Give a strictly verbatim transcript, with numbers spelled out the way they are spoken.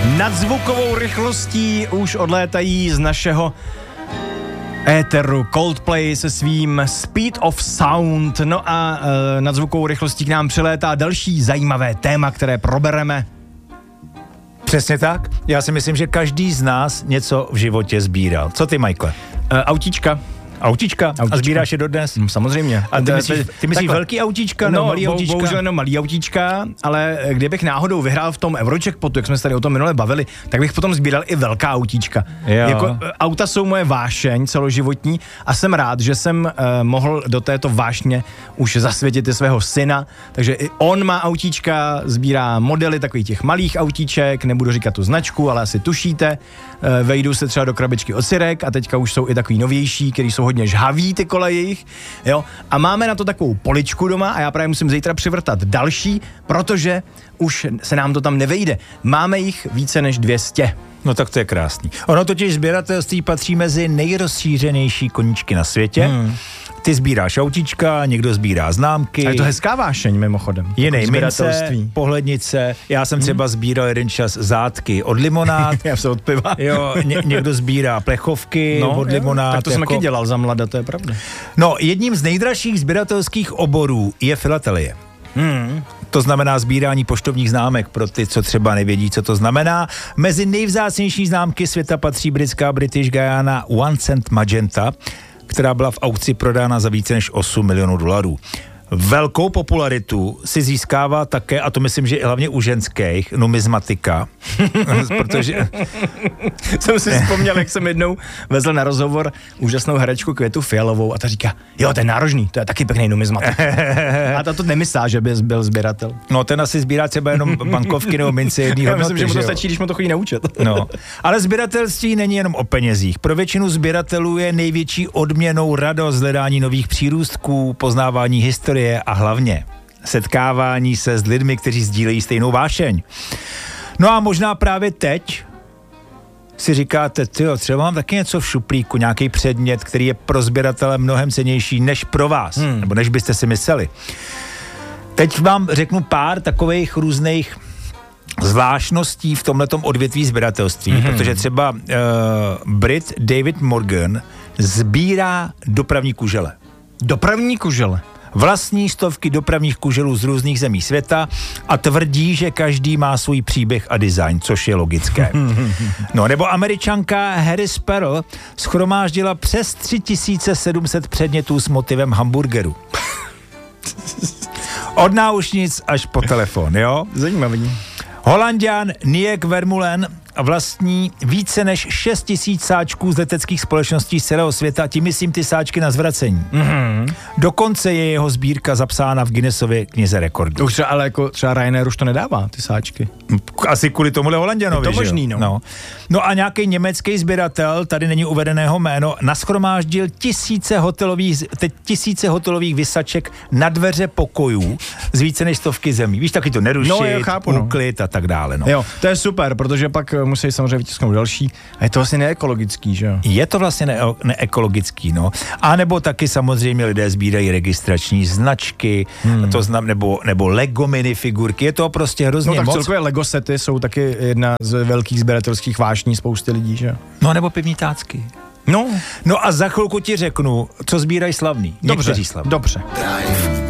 Nadzvukovou rychlostí už odlétají z našeho éteru Coldplay se svým Speed of Sound. No a e, nadzvukovou rychlostí k nám přilétá další zajímavé téma, které probereme. Přesně tak. Já si myslím, že každý z nás něco v životě sbíral. Co ty, Michael? E, autíčka. Autíčka? autíčka. A sbíráš je dodnes? Mm, samozřejmě. A ty myslíš, ty myslíš velký autíčka nebo no, malý autíčka? Bohužel jenom malý autíčka, ale kdybych náhodou vyhrál v tom Eurojackpotu, jak jsme se tady o tom minule bavili, tak bych potom sbíral i velká autíčka. Jo. Jako, auta jsou moje vášeň celoživotní a jsem rád, že jsem uh, mohl do této vášně už zasvětit i svého syna, takže i on má autíčka, sbírá modely takových těch malých autíček, nebudu říkat tu značku, ale asi tušíte, uh, vejdou se třeba do krabičky od syrek a teďka už jsou i takový novější, který jsou hodně žhaví ty kole jejich, jo, a máme na to takovou poličku doma a já právě musím zítra přivrtat další, protože už se nám to tam nevejde. Máme jich více než dvě stě. No tak to je krásný. Ono totiž sběratelství patří mezi nejrozšířenější koníčky na světě. Hmm. Ty sbíráš autíčka, někdo sbírá známky. A je to hezká vášeň mimochodem. Jiný mince, pohlednice. Já jsem třeba sbíral jeden čas zátky od limonád. Já se od piva. Jo, ně, někdo sbírá plechovky no, od limonád. Tak to jsem jako... taky dělal za mlada, to je pravda. No, jedním z nejdražších sběratelských oborů je filatelie. Hmm. To znamená sbírání poštovních známek pro ty, co třeba nevědí, co to znamená. Mezi nejvzácnější známky světa patří britská British Guiana One Cent Magenta, která byla v aukci prodána za více než osm milionů dolarů. Velkou popularitu si získává také, a to myslím, že i hlavně u ženských, numizmatika, protože... jsem si vzpomněl, jak jsem jednou vezl na rozhovor úžasnou herečku Květu Fialovou a ta říká, jo, ten nárožný, to je taky pěkný numizmatik. A ta to nemyslá, že by byl sběratel. No, ten asi sbírá třeba jenom bankovky nebo mince jedný hodnoty. Já myslím, že mu to stačí, když mu to chodí naučit. No, ale sběratelství není jenom o penězích. Pro většinu sběratelů je největší odměnou radost hledání nových přírůstků, poznávání historie a hlavně setkávání se s lidmi, kteří sdílejí stejnou vášeň. No a možná právě teď si říkáte, tyjo, třeba mám taky něco v šuplíku, nějaký předmět, který je pro sběratele mnohem cennější než pro vás, hmm. nebo než byste si mysleli. Teď vám řeknu pár takových různých zvláštností v tomhletom odvětví sběratelství, mm-hmm. protože třeba uh, Brit David Morgan sbírá dopravní kužele. Dopravní kužele? Vlastní stovky dopravních kuželů z různých zemí světa a tvrdí, že každý má svůj příběh a design, což je logické. No nebo Američanka Harris Pearl shromáždila přes tři tisíce sedm set předmětů s motivem hamburgeru. Od náušnic až po telefon, jo? Zajímavý. Holanďan Niek Vermeulen vlastní více než šest tisíc sáčků z leteckých společností z celého světa, tím myslím ty sáčky na zvracení. Mm-hmm. Dokonce je jeho sbírka zapsána v Guinnessově knize rekordů. Už třeba, ale jako třeba Ryanair už to nedává, ty sáčky. Asi kvůli tomuhle Holanďanovi, je to možný, no. no. No a nějaký německý sběratel, tady není uvedeného jméno, nashromáždil tisíce hotelových, teď tisíce hotelových vysaček na dveře pokojů z více než stovky zemí. Víš, taky to nerušit, no, jo, chápu, úklid a tak dále. No. Jo, to je super, protože pak musí samozřejmě vytisknout další. A je to vlastně neekologický, že jo? Je to vlastně ne- neekologický, no. A nebo taky samozřejmě lidé sbírají registrační značky, hmm. to znam, nebo, nebo Lego minifigurky. Je to prostě hrozně moc. No tak moc. Celkově Lego sety jsou taky jedna z velkých sběratelských vášní spousty lidí, že jo? No nebo pivní tácky. No. No a za chvilku ti řeknu, co sbírají slavní. Dobře, slavní. dobře. Drive.